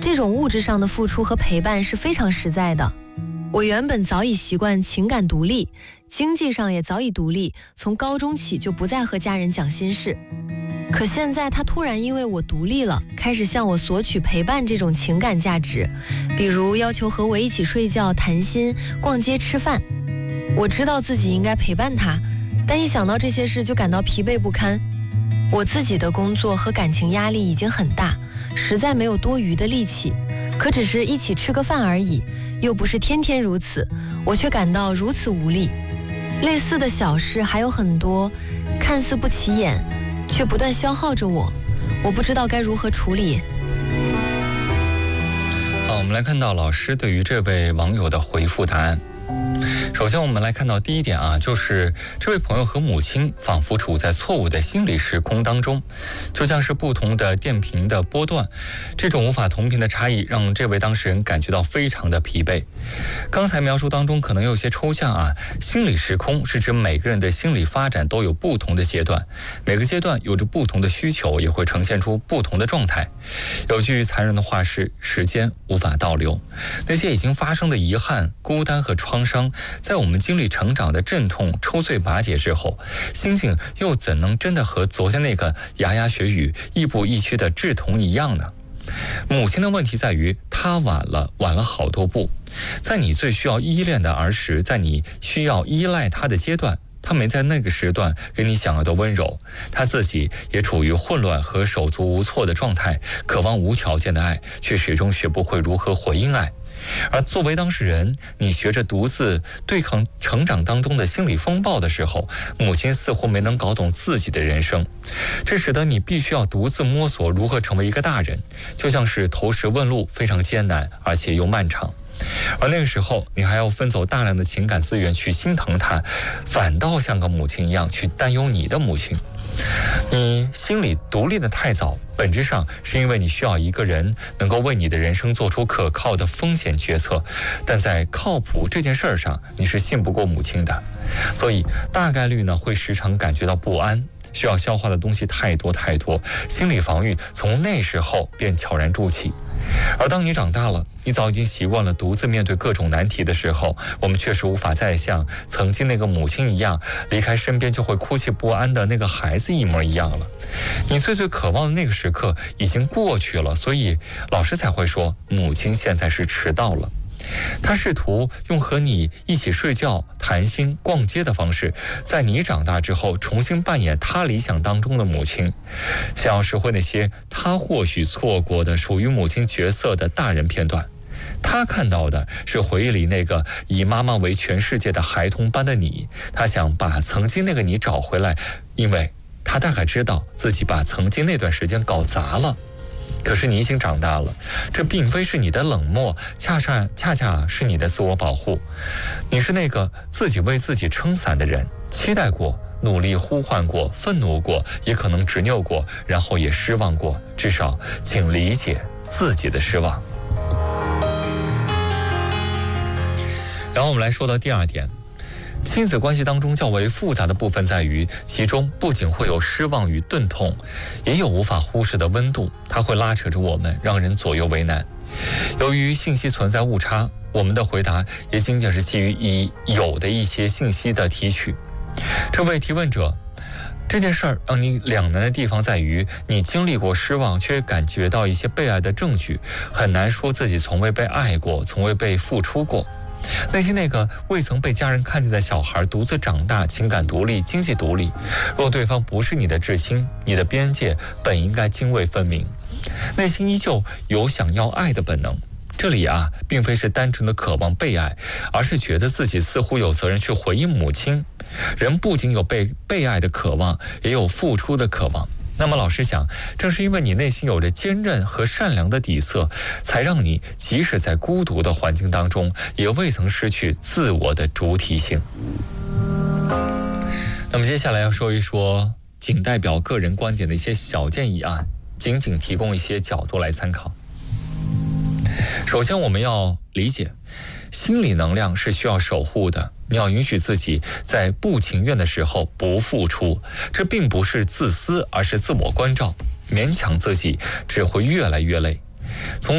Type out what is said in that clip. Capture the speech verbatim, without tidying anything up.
这种物质上的付出和陪伴是非常实在的。我原本早已习惯情感独立，经济上也早已独立，从高中起就不再和家人讲心事。可现在他突然因为我独立了，开始向我索取陪伴这种情感价值，比如要求和我一起睡觉、谈心、逛街、吃饭。我知道自己应该陪伴他，但一想到这些事就感到疲惫不堪。我自己的工作和感情压力已经很大，实在没有多余的力气，可只是一起吃个饭而已，又不是天天如此，我却感到如此无力。类似的小事还有很多，看似不起眼，却不断消耗着我，我不知道该如何处理。 好，我们来看到老师对于这位网友的回复答案。首先我们来看到第一点啊，就是这位朋友和母亲仿佛处在错误的心理时空当中，就像是不同的电平的波段，这种无法同频的差异让这位当事人感觉到非常的疲惫。刚才描述当中可能有些抽象啊，心理时空是指每个人的心理发展都有不同的阶段，每个阶段有着不同的需求，也会呈现出不同的状态。有句残忍的话是，时间无法倒流，那些已经发生的遗憾、孤单和创伤，在我们经历成长的阵痛抽碎瓦解之后，心境又怎能真的和昨天那个牙牙学语、亦步亦趋的志同一样呢？母亲的问题在于，她晚了，晚了好多步。在你最需要依恋的儿时，在你需要依赖她的阶段，她没在那个时段给你想要的温柔，她自己也处于混乱和手足无措的状态，渴望无条件的爱，却始终学不会如何回应爱。而作为当事人，你学着独自对抗成长当中的心理风暴的时候，母亲似乎没能搞懂自己的人生，这使得你必须要独自摸索如何成为一个大人，就像是投石问路，非常艰难而且又漫长。而那个时候你还要分走大量的情感资源去心疼她，反倒像个母亲一样去担忧你的母亲。你心里独立的太早，本质上是因为你需要一个人能够为你的人生做出可靠的风险决策，但在靠谱这件事上，你是信不过母亲的，所以大概率呢会时常感觉到不安，需要消化的东西太多太多，心理防御从那时候便悄然筑起。而当你长大了，你早已经习惯了独自面对各种难题的时候，我们确实无法再像曾经那个母亲一样，离开身边就会哭泣不安的那个孩子一模一样了。你最最渴望的那个时刻已经过去了，所以老师才会说，母亲现在是迟到了。他试图用和你一起睡觉、谈心、逛街的方式，在你长大之后重新扮演他理想当中的母亲，想要拾回那些他或许错过的属于母亲角色的大人片段。他看到的是回忆里那个以妈妈为全世界的孩童般的你，他想把曾经那个你找回来，因为他大概知道自己把曾经那段时间搞砸了。可是你已经长大了，这并非是你的冷漠，恰恰恰恰是你的自我保护。你是那个自己为自己撑伞的人，期待过，努力呼唤过，愤怒过，也可能执拗过，然后也失望过，至少请理解自己的失望。然后我们来说到第二点，亲子关系当中较为复杂的部分在于，其中不仅会有失望与钝痛，也有无法忽视的温度，它会拉扯着我们，让人左右为难。由于信息存在误差，我们的回答也仅仅是基于已有的一些信息的提取。这位提问者，这件事儿让你两难的地方在于，你经历过失望，却感觉到一些被爱的证据，很难说自己从未被爱过，从未被付出过。内心那个未曾被家人看见的小孩独自长大，情感独立，经济独立。若对方不是你的至亲，你的边界本应该泾渭分明。内心依旧有想要爱的本能。这里啊，并非是单纯的渴望被爱，而是觉得自己似乎有责任去回应母亲。人不仅有被被爱的渴望，也有付出的渴望。那么老师想，正是因为你内心有着坚韧和善良的底色，才让你即使在孤独的环境当中，也未曾失去自我的主体性。那么接下来要说一说仅代表个人观点的一些小建议啊，仅仅提供一些角度来参考。首先我们要理解，心理能量是需要守护的，你要允许自己在不情愿的时候不付出，这并不是自私，而是自我关照。勉强自己只会越来越累。从